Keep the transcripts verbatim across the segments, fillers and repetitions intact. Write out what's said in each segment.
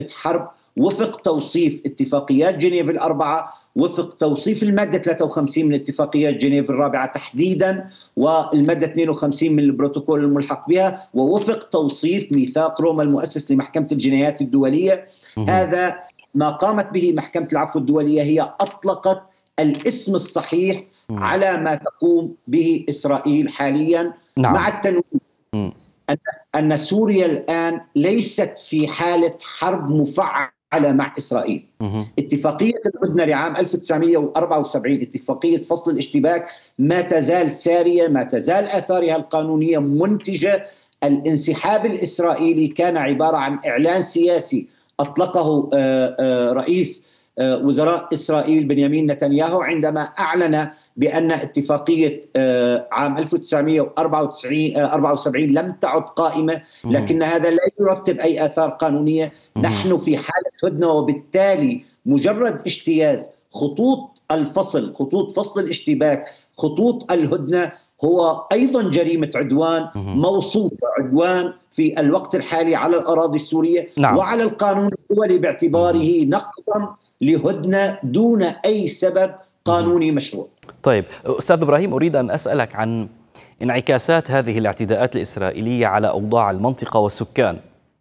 حرب وفق توصيف اتفاقيات جنيف الأربعة، وفق توصيف المادة ثلاثة وخمسين من اتفاقيات جنيف الرابعة تحديدا، والمادة اثنين وخمسين من البروتوكول الملحق بها، ووفق توصيف ميثاق روما المؤسس لمحكمة الجنايات الدولية. هذا ما قامت به محكمة العفو الدولية، هي أطلقت الاسم الصحيح على ما تقوم به إسرائيل حاليا. نعم. مع التنويه أن أن سوريا الآن ليست في حالة حرب مفعلة مع إسرائيل. اتفاقية الهدنة لعام ألف وتسعمئة وأربعة وسبعين، اتفاقية فصل الاشتباك، ما تزال سارية، ما تزال آثارها القانونية منتجة. الانسحاب الإسرائيلي كان عبارة عن إعلان سياسي أطلقه رئيس وزراء إسرائيل بنيامين نتنياهو عندما أعلن بأن اتفاقية عام ألف وتسعمئة وأربعة وسبعين لم تعد قائمة، لكن هذا لا يرتب أي آثار قانونية. نحن في حالة هدنة، وبالتالي مجرد اجتياز خطوط الفصل، خطوط فصل الاشتباك، خطوط الهدنة، هو أيضا جريمة عدوان موصوفة عدوان في الوقت الحالي على الأراضي السورية. نعم. وعلى القانون الدولي باعتباره نقضا لهدنة دون أي سبب قانوني مشروع. طيب أستاذ إبراهيم، أريد أن أسألك عن انعكاسات هذه الاعتداءات الإسرائيلية على أوضاع المنطقة والسكان.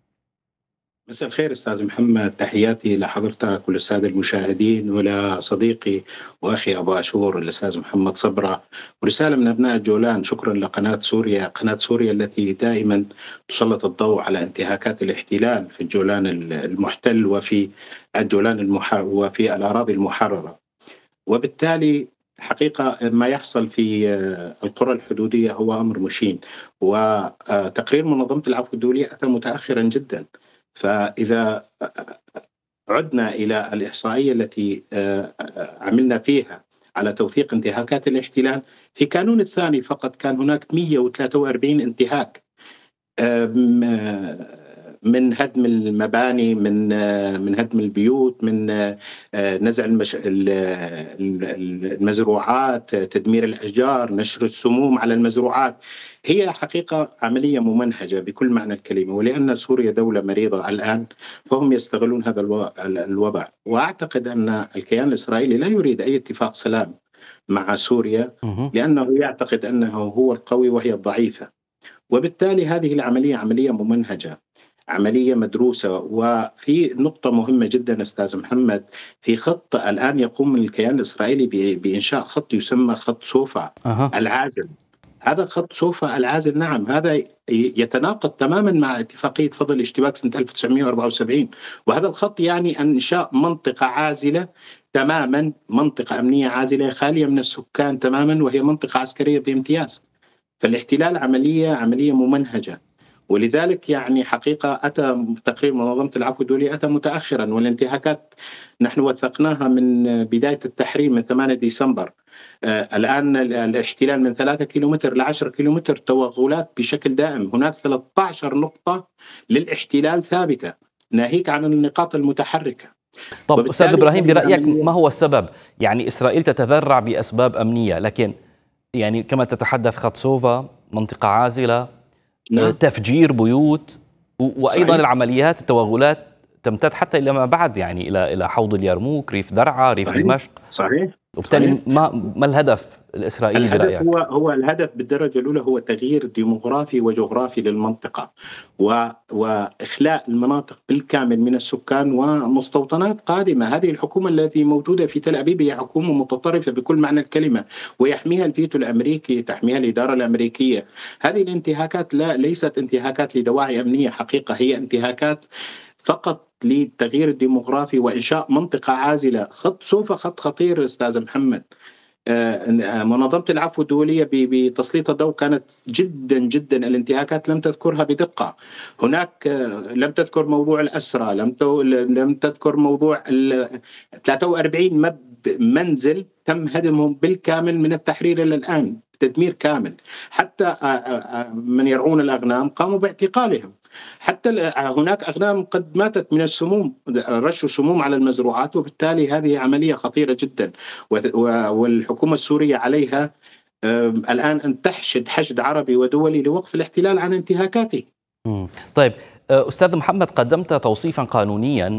مساء الخير أستاذ محمد، تحياتي لحضرتك وللسادة المشاهدين ولصديقي وأخي أبو عاشور الأستاذ محمد صبرة، ورسالة من أبناء الجولان. شكرا لقناة سوريا، قناة سوريا التي دائما تسلط الضوء على انتهاكات الاحتلال في الجولان المحتل وفي الجولان المحرر وفي الأراضي المحررة. وبالتالي حقيقة ما يحصل في القرى الحدودية هو أمر مشين، وتقرير منظمة العفو الدولية أتى متأخرا جدا. فإذا عدنا إلى الإحصائية التي عملنا فيها على توثيق انتهاكات الاحتلال، في كانون الثاني فقط كان هناك مئة وثلاثة وأربعين انتهاك من هدم المباني، من من هدم البيوت، من نزع المش... المزروعات، تدمير الأشجار، نشر السموم على المزروعات. هي حقيقة عملية ممنهجة بكل معنى الكلمة، ولأن سوريا دولة مريضة الآن فهم يستغلون هذا الوضع. وأعتقد أن الكيان الإسرائيلي لا يريد أي اتفاق سلام مع سوريا، لأنه يعتقد أنه هو القوي وهي الضعيفة. وبالتالي هذه العملية عملية ممنهجة، عملية مدروسة. وفي نقطة مهمة جدا أستاذ محمد، في خط الآن يقوم الكيان الإسرائيلي بإنشاء خط يسمى خط سوفا أه. العازل. هذا خط سوفا العازل، نعم، هذا يتناقض تماما مع اتفاقية فضل الاشتباك سنة ألف وتسعمئة وأربعة وسبعين. وهذا الخط يعني إنشاء منطقة عازلة تماما، منطقة أمنية عازلة خالية من السكان تماما، وهي منطقة عسكرية بامتياز. فالاحتلال عملية عملية ممنهجة، ولذلك يعني حقيقة أتى تقرير منظمة العفو الدولي أتى متأخرا. والانتهاكات نحن وثقناها من بداية التحرير من ثمانية ديسمبر. آه الآن الاحتلال من ثلاثة كيلومتر لعشرة كيلومتر توغلات بشكل دائم. هناك ثلاثة عشر نقطة للاحتلال ثابتة، ناهيك عن النقاط المتحركة. طب أستاذ إبراهيم، برأيك ما هو السبب؟ يعني إسرائيل تتذرع بأسباب أمنية، لكن يعني كما تتحدث خط سوفا منطقة عازلة، نعم. تفجير بيوت، وأيضا صحيح. العمليات التوغلات تمتد حتى إلى ما بعد، يعني إلى إلى حوض اليرموك، ريف درعا، ريف صحيح. دمشق. صحيح. وبالتالي ما ما الهدف الإسرائيلي الهدف برأيك؟ هو هو الهدف بالدرجة الأولى هو تغيير ديموغرافي وجغرافي للمنطقة، و وإخلاء المناطق بالكامل من السكان ومستوطنات قادمة. هذه الحكومة التي موجودة في تل أبيب هي حكومة متطرفة بكل معنى الكلمة، ويحميها الفيتو الأمريكي، تحميها الإدارة الأمريكية. هذه الانتهاكات لا ليست انتهاكات لدواعي أمنية حقيقة، هي انتهاكات فقط للتغيير الديموغرافي وإنشاء منطقة عازلة. خط سوفا خط خطير أستاذ محمد. منظمة العفو الدولية بتسليط الضوء كانت جدا جدا الانتهاكات لم تذكرها بدقة. هناك لم تذكر موضوع الأسرى، لم لم تذكر موضوع ثلاثة وأربعين منزل تم هدمهم بالكامل من التحرير إلى الآن، تدمير كامل. حتى من يرعون الأغنام قاموا باعتقالهم. حتى هناك أغنام قد ماتت من السموم، رشوا سموم على المزروعات. وبالتالي هذه عملية خطيرة جدا، والحكومة السورية عليها الآن أن تحشد حشد عربي ودولي لوقف الاحتلال عن انتهاكاته. طيب أستاذ محمد، قدمت توصيفا قانونيا